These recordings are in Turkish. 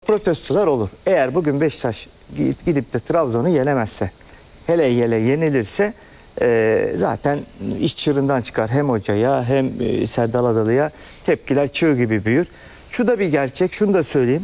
protestolar olur. Eğer bugün Beşiktaş gidip de Trabzon'u yenemezse, hele yenilirse zaten iş çığırından çıkar. Hem hocaya hem Serdal Adalı'ya tepkiler çığ gibi büyür. Şu da bir gerçek, şunu da söyleyeyim.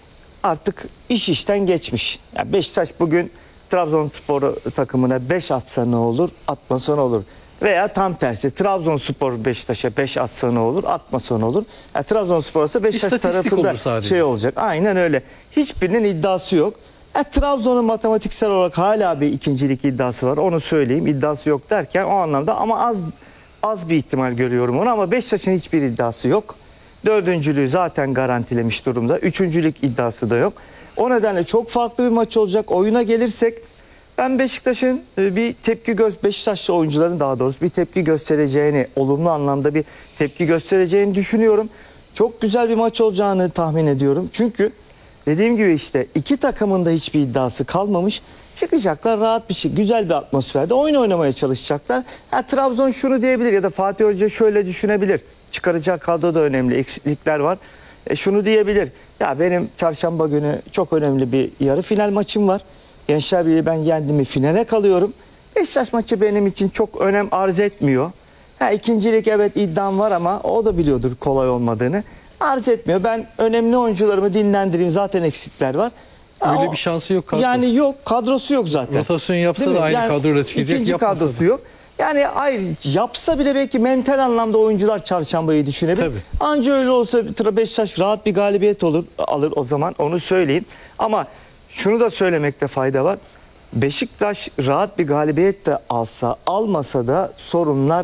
Artık iş işten geçmiş. Yani Beşiktaş bugün Trabzonspor takımına 5 atsa ne olur, atmasa ne olur? Veya tam tersi, Trabzonspor Beşiktaş'a 5 atsa ne olur, atmasa ne olur? Yani Trabzonspor ise Beşiktaş tarafında şey olacak. Aynen öyle. Hiçbirinin iddiası yok. Trabzon'un matematiksel olarak hala bir ikincilik iddiası var. Onu söyleyeyim. İddiası yok derken o anlamda, ama az bir ihtimal görüyorum onu, ama Beşiktaş'ın hiçbir iddiası yok. Dördüncülüğü zaten garantilemiş durumda. Üçüncülük iddiası da yok. O nedenle çok farklı bir maç olacak. Oyuna gelirsek ben Beşiktaş'ın bir Beşiktaşlı oyuncuların daha doğrusu bir tepki göstereceğini, olumlu anlamda bir tepki göstereceğini düşünüyorum. Çok güzel bir maç olacağını tahmin ediyorum. Çünkü dediğim gibi işte iki takımın da hiçbir iddiası kalmamış. Çıkacaklar rahat bir şey, güzel bir atmosferde oyun oynamaya çalışacaklar. Trabzon şunu diyebilir ya da Fatih Hoca şöyle düşünebilir. Çıkaracağı kadro da önemli, eksiklikler var. Şunu diyebilir. Ya benim çarşamba günü çok önemli bir yarı final maçım var. Gençler Birliği ben yendim mi finale kalıyorum. Beşiktaş maçı benim için çok önem arz etmiyor. İkincilik evet iddiam var ama o da biliyordur kolay olmadığını. Arz etmiyor. Ben önemli oyuncularımı dinlendireyim. Zaten eksikler var. Öyle bir şansı yok kadro. Yani yok. Kadrosu yok zaten. Rotasyon yapsa da aynı kadroyla çıkacak. İkinci kadrosu yok. Yani hayır, yapsa bile belki mental anlamda oyuncular çarşambayı düşünebilir. Tabii. Anca öyle olsa Beşiktaş rahat bir galibiyet alır o zaman, onu söyleyeyim. Ama şunu da söylemekte fayda var. Beşiktaş rahat bir galibiyet de almasa da sorunlar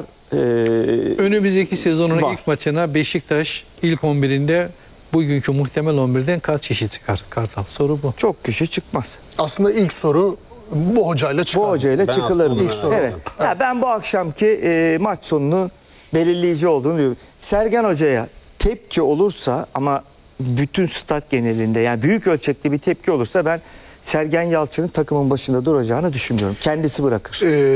önümüzdeki sezonun var. ilk maçına Beşiktaş ilk 11'inde bugünkü muhtemel 11'den kaç kişi çıkar Kartal? Soru bu. Çok kişi çıkmaz. Aslında ilk soru bu hocayla çıkar. Bu hocayla çıkılır mı? İlk soru. Evet. Ben bu akşamki maç sonunu belirleyici olduğunu diyorum. Sergen Hoca'ya tepki olursa, ama bütün stat genelinde yani büyük ölçekli bir tepki olursa, ben Sergen Yalçın'ın takımın başında duracağını düşünmüyorum. Kendisi bırakır.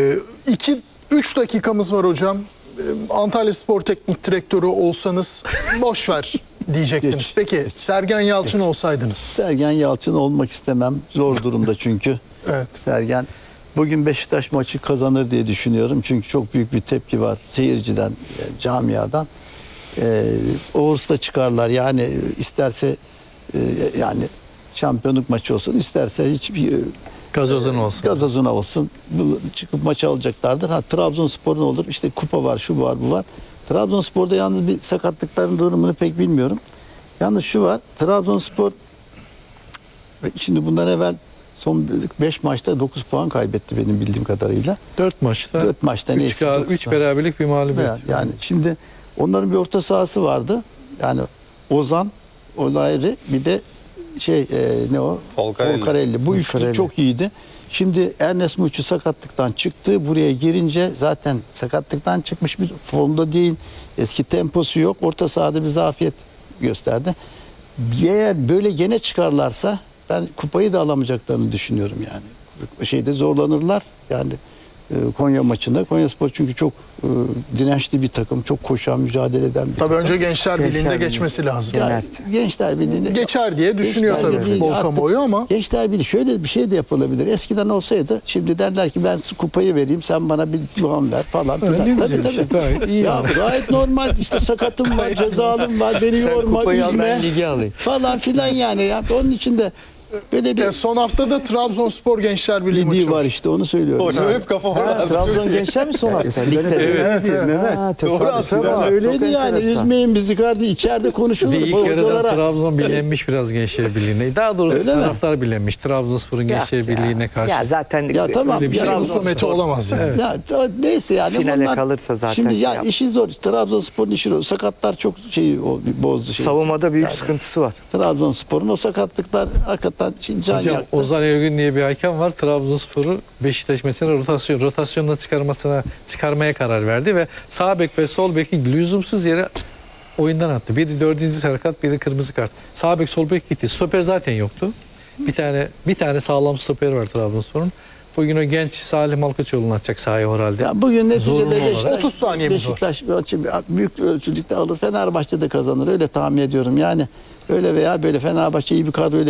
2-3 dakikamız var hocam. Antalya Spor Teknik Direktörü olsanız boş ver diyecektiniz. Peki Sergen Yalçın olsaydınız? Sergen Yalçın olmak istemem. Zor durumda çünkü. Evet. Sergen bugün Beşiktaş maçı kazanır diye düşünüyorum. Çünkü çok büyük bir tepki var seyirciden, camiadan. O hırsla çıkarlar. Yani isterse yani şampiyonluk maçı olsun, isterse hiçbir gazozuna olsun. Çıkıp maçı alacaklardır. Trabzonspor'un olur. İşte kupa var, şu var, bu var. Trabzonspor'da yalnız bir sakatlıkların durumunu pek bilmiyorum. Yalnız şu var. Trabzonspor şimdi bundan evvel son 5 maçta 9 puan kaybetti benim bildiğim kadarıyla. 4 maçta. 4 maçta neyse. 3 beraberlik bir mağlubiyet. Yani şimdi onların bir orta sahası vardı. Yani Ozan, Olayri, bir de Folcarelli. Bu üçlü çok iyiydi. Şimdi Ernest Muçi sakatlıktan çıktı. Buraya girince zaten sakatlıktan çıkmış, bir formda değil. Eski temposu yok. Orta sahada bir zafiyet gösterdi. Eğer böyle gene çıkarlarsa ben kupayı da alamayacaklarını düşünüyorum yani. Şeyde zorlanırlar. Yani Konya maçında. Konyaspor çünkü çok dirençli bir takım, çok koşan, mücadele eden bir takım. Tabii önce Gençler Birliği'nde Birliği geçmesi lazım. Yani Gençler Birliği'nde geçer diye düşünüyor tabii futbol kamuoyu, ama Gençler Birliği şöyle bir şey de yapılabilir. Eskiden olsaydı şimdi derler ki ben kupayı vereyim, sen bana bir puan ver falan filan. Tabii. Işte, gayet iyi. Ya gayet normal. İşte sakatım var, cezalım var, beni yorma, üzme falan filan yani. Onun için de böyle bir son haftada Trabzonspor Gençler Birliği maçı var, işte onu söylüyorum. Hocam hep kafa var. Trabzon Gençler mi son hafta? Ligde. Evet. Öyleydi yani. Üzmeyin bizi kardeşim. İçeride konuşulur. Bir ilk yarıdan Trabzon bilenmiş biraz Gençler Birliği'ne. Daha doğrusu taraftar bilenmiş. Trabzonspor'un Gençler Birliği'ne karşı. Ya zaten tamam. Bir şey husumeti olamaz yani. Ya neyse yani. Finale kalırsa zaten şimdi işi zor. Trabzonspor'un işi zor. Sakatlar çok bozdu. Savunmada büyük sıkıntısı var. Trabzonspor'un o sakatlıklar hakikaten can Hocam yaktı. Ozan Ergün diye bir hakem var. Trabzonspor'u Beşiktaş maçına rotasyonla çıkarmaya karar verdi ve sağ bek ve sol beki lüzumsuz yere oyundan attı. Biri 4. sarı kart, biri kırmızı kart. Sağ bek, sol bek gitti. Stoper zaten yoktu. Bir tane sağlam stoper var Trabzonspor'un. Bugün o genç Salih Malkaçoğlu'nu atacak sahaya herhalde. Ya bugün neticede Beşiktaş 30 saniyemiz var. Beşiktaş büyük ölçüde alır. Fenerbahçe de kazanır. Öyle tahmin ediyorum. Yani öyle veya böyle Fenerbahçe iyi bir kadroyla